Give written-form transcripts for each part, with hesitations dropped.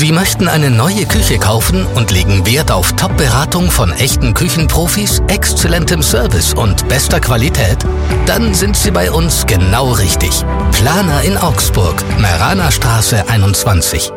Sie möchten eine neue Küche kaufen und legen Wert auf Top-Beratung von echten Küchenprofis, exzellentem Service und bester Qualität? Dann sind Sie bei uns genau richtig. Planer in Augsburg, Meraner Straße 21.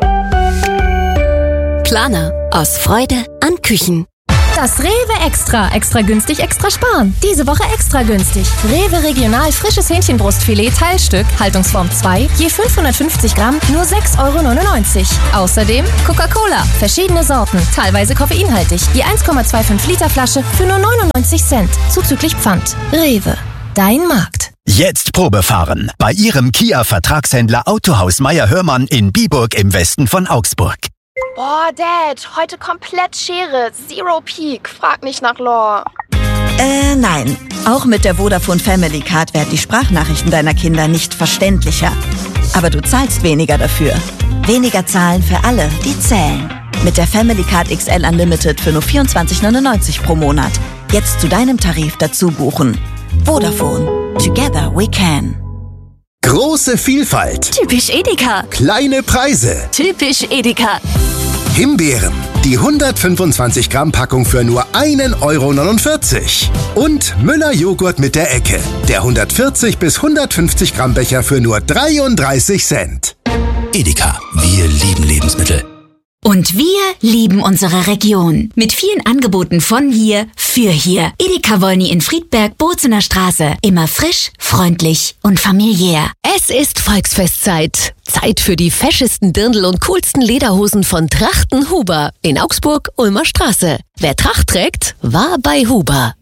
Planer. Aus Freude an Küchen. Das Rewe Extra. Extra günstig, extra sparen. Diese Woche extra günstig. Rewe Regional frisches Hähnchenbrustfilet Teilstück, Haltungsform 2, je 550 Gramm, nur 6,99 €. Außerdem Coca-Cola, verschiedene Sorten, teilweise koffeinhaltig, je 1,25 Liter Flasche für nur 99 Cent, zuzüglich Pfand. Rewe, dein Markt. Jetzt Probefahren bei Ihrem Kia-Vertragshändler Autohaus Meier-Hörmann in Biburg im Westen von Augsburg. Boah, Dad, heute komplett Schere, Zero Peak, frag nicht nach Lore. Nein. Auch mit der Vodafone Family Card werden die Sprachnachrichten deiner Kinder nicht verständlicher. Aber du zahlst weniger dafür. Weniger zahlen für alle, die zählen. Mit der Family Card XL Unlimited für nur 24,99 € pro Monat. Jetzt zu deinem Tarif dazu buchen. Vodafone. Together we can. Große Vielfalt. Typisch Edeka. Kleine Preise. Typisch Edeka. Himbeeren. Die 125 Gramm Packung für nur 1,49 € Und Müller Joghurt mit der Ecke. Der 140 bis 150 Gramm Becher für nur 33 Cent. Edeka. Wir lieben Lebensmittel. Und wir lieben unsere Region. Mit vielen Angeboten von hier, für hier. Edeka Wolny in Friedberg, Bozener Straße. Immer frisch, freundlich und familiär. Es ist Volksfestzeit. Zeit für die feschesten Dirndl und coolsten Lederhosen von Trachten Huber. In Augsburg, Ulmer Straße. Wer Tracht trägt, war bei Huber.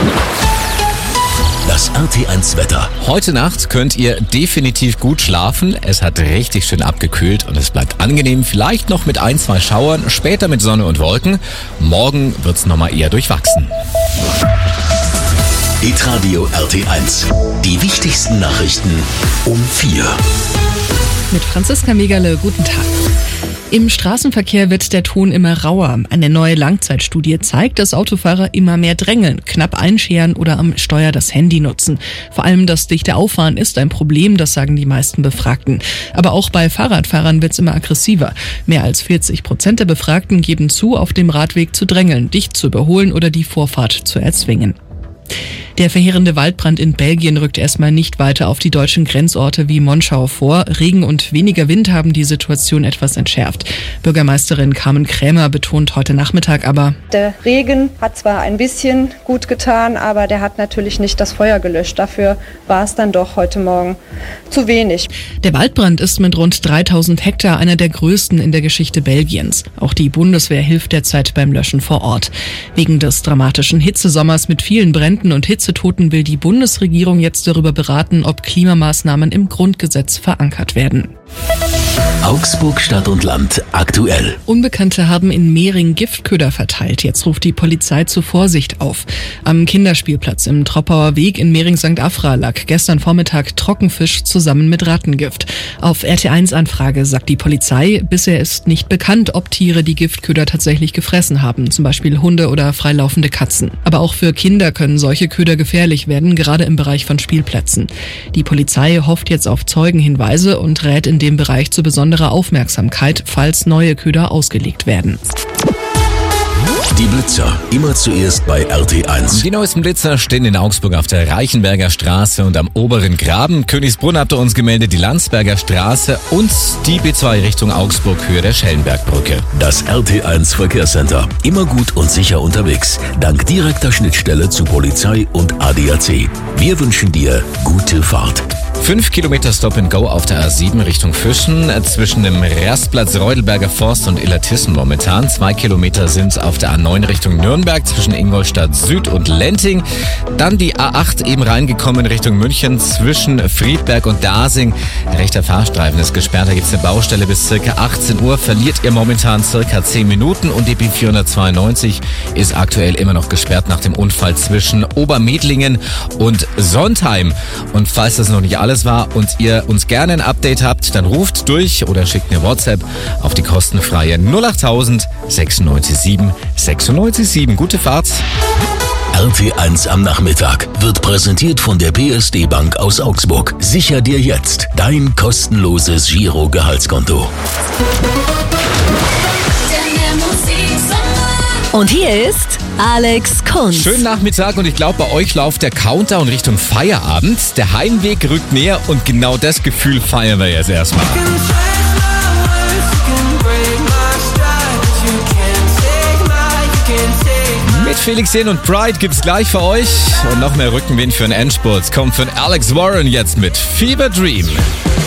Das RT1 Wetter. Heute Nacht könnt ihr definitiv gut schlafen. Es hat richtig schön abgekühlt und es bleibt angenehm. Vielleicht noch mit 1-2 Schauern, später mit Sonne und Wolken. Morgen wird's nochmal eher durchwachsen. Hitradio RT1. Die wichtigsten Nachrichten um 4. Mit Franziska Megerle, guten Tag. Im Straßenverkehr wird der Ton immer rauer. Eine neue Langzeitstudie zeigt, dass Autofahrer immer mehr drängeln, knapp einscheren oder am Steuer das Handy nutzen. Vor allem das dichte Auffahren ist ein Problem, das sagen die meisten Befragten. Aber auch bei Fahrradfahrern wird es immer aggressiver. Mehr als 40% der Befragten geben zu, auf dem Radweg zu drängeln, dicht zu überholen oder die Vorfahrt zu erzwingen. Der verheerende Waldbrand in Belgien rückt erstmal nicht weiter auf die deutschen Grenzorte wie Monschau vor. Regen und weniger Wind haben die Situation etwas entschärft. Bürgermeisterin Carmen Krämer betont heute Nachmittag aber: Der Regen hat zwar ein bisschen gut getan, aber der hat natürlich nicht das Feuer gelöscht. Dafür war es dann doch heute Morgen zu wenig. Der Waldbrand ist mit rund 3000 Hektar einer der größten in der Geschichte Belgiens. Auch die Bundeswehr hilft derzeit beim Löschen vor Ort. Wegen des dramatischen Hitzesommers mit vielen Bränden und Hitzetoten will die Bundesregierung jetzt darüber beraten, ob Klimamaßnahmen im Grundgesetz verankert werden. Augsburg Stadt und Land aktuell. Unbekannte haben in Mehring Giftköder verteilt. Jetzt ruft die Polizei zur Vorsicht auf. Am Kinderspielplatz im Troppauer Weg in Mehring-St. Afra lag gestern Vormittag Trockenfisch zusammen mit Rattengift. Auf RT1-Anfrage sagt die Polizei, bisher ist nicht bekannt, ob Tiere die Giftköder tatsächlich gefressen haben, zum Beispiel Hunde oder freilaufende Katzen. Aber auch für Kinder können solche Köder gefährlich werden, gerade im Bereich von Spielplätzen. Die Polizei hofft jetzt auf Zeugenhinweise und rät in dem Bereich zu besonderer Aufmerksamkeit, falls neue Köder ausgelegt werden. Die Blitzer, immer zuerst bei RT1. Die neuesten Blitzer stehen in Augsburg auf der Reichenberger Straße und am oberen Graben. Königsbrunn habt ihr uns gemeldet, die Landsberger Straße und die B2 Richtung Augsburg, Höhe der Schellenbergbrücke. Das RT1 Verkehrscenter, immer gut und sicher unterwegs, dank direkter Schnittstelle zu Polizei und ADAC. Wir wünschen dir gute Fahrt. 5 Kilometer Stop-and-Go auf der A7 Richtung Füssen, zwischen dem Rastplatz Reudelberger Forst und Illertissen momentan. 2 Kilometer sind auf der A9 Richtung Nürnberg, zwischen Ingolstadt Süd und Lenting. Dann die A8 eben reingekommen Richtung München, zwischen Friedberg und Dasing. Der rechte Fahrstreifen ist gesperrt, da gibt es eine Baustelle bis ca. 18 Uhr. Verliert ihr momentan ca. 10 Minuten und die B492 ist aktuell immer noch gesperrt nach dem Unfall zwischen Obermedlingen und Sontheim. Und falls das noch nicht alles war und ihr uns gerne ein Update habt, dann ruft durch oder schickt eine WhatsApp auf die kostenfreie 08000 697 697. Gute Fahrt. RT1 am Nachmittag wird präsentiert von der PSD Bank aus Augsburg. Sicher dir jetzt dein kostenloses Giro-Gehaltskonto. Und hier ist Alex Kunz. Schönen Nachmittag und ich glaube, bei euch läuft der Countdown Richtung Feierabend. Der Heimweg rückt näher und genau das Gefühl feiern wir jetzt erstmal. Mit Felix Jähn und Pride gibt's gleich für euch und noch mehr Rückenwind für den Endspurt. Kommt von Alex Warren jetzt mit Fever Dream.